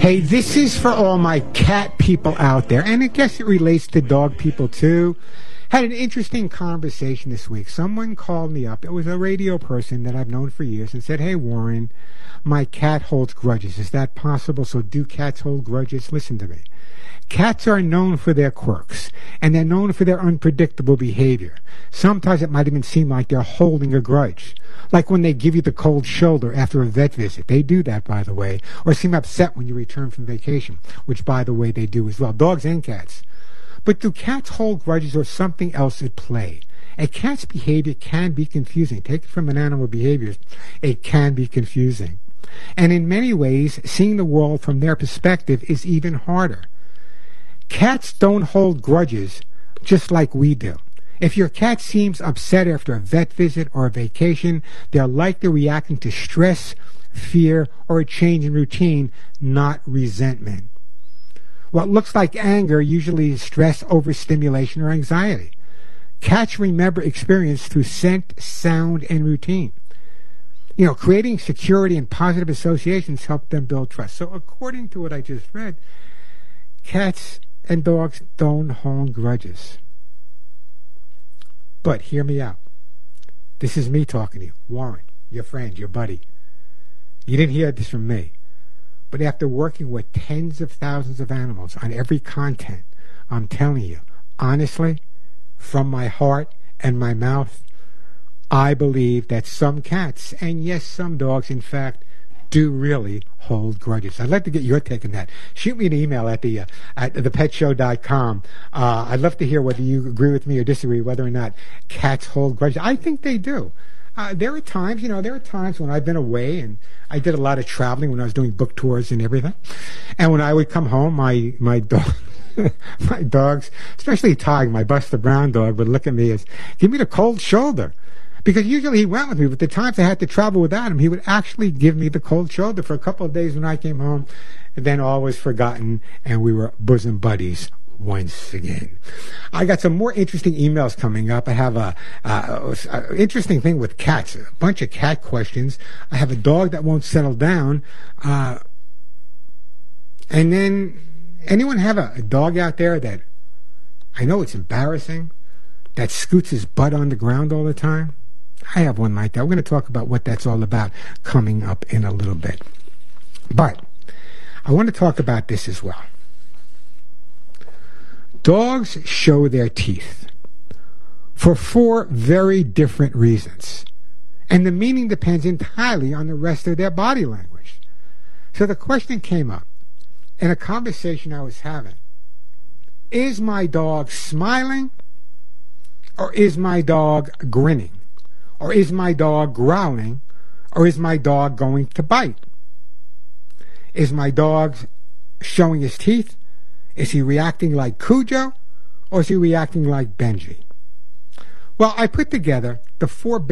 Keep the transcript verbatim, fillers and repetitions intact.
Hey, this is for all my cat people out there, and I guess it relates to dog people too. Had an interesting conversation this week. Someone called me up. It was a radio person that I've known for years and said, "Hey, Warren, my cat holds grudges. Is that possible? So do cats hold grudges?" Listen to me. Cats are known for their quirks, and they're known for their unpredictable behavior. Sometimes it might even seem like they're holding a grudge. Like when they give you the cold shoulder after a vet visit. They do that, by the way. Or seem upset when you return from vacation, which, by the way, they do as well. Dogs and cats. But do cats hold grudges or something else at play? A cat's behavior can be confusing. Take it from an animal behavior. It can be confusing. And in many ways, seeing the world from their perspective is even harder. Cats don't hold grudges just like we do. If your cat seems upset after a vet visit or a vacation, they're likely reacting to stress, fear, or a change in routine, not resentment. What looks like anger usually is stress, overstimulation, or anxiety. Cats remember experience through scent, sound, and routine. You know, creating security and positive associations help them build trust. So according to what I just read, cats and dogs don't hold grudges. But hear me out. This is me talking to you, Warren, your friend, your buddy. You didn't hear this from me. But after working with tens of thousands of animals on every content, I'm telling you, honestly, from my heart and my mouth, I believe that some cats, and yes, some dogs, in fact, do really hold grudges. I'd like to get your take on that. Shoot me an email at the uh, at the pet show dot com. Uh, I'd love to hear whether you agree with me or disagree, whether or not cats hold grudges. I think they do. Uh, there are times, you know, there are times when I've been away, and I did a lot of traveling when I was doing book tours and everything. And when I would come home, my my dog, my dogs, especially Tog, my Buster Brown dog, would look at me as, give me the cold shoulder. Because usually he went with me, but the times I had to travel without him, he would actually give me the cold shoulder for a couple of days when I came home, and then all was forgotten, and we were bosom buddies once again. I got some more interesting emails coming up. I have a, a, a interesting thing with cats, a bunch of cat questions. I have a dog that won't settle down. Uh, and then, anyone have a, a dog out there that, I know it's embarrassing, that scoots his butt on the ground all the time? I have one like that. We're going to talk about what that's all about coming up in a little bit. But I want to talk about this as well. Dogs show their teeth for four very different reasons. And the meaning depends entirely on the rest of their body language. So the question came up in a conversation I was having. Is my dog smiling? Or is my dog grinning? Or is my dog growling? Or is my dog going to bite? Is my dog showing his teeth? Is he reacting like Cujo? Or is he reacting like Benji? Well, I put together the four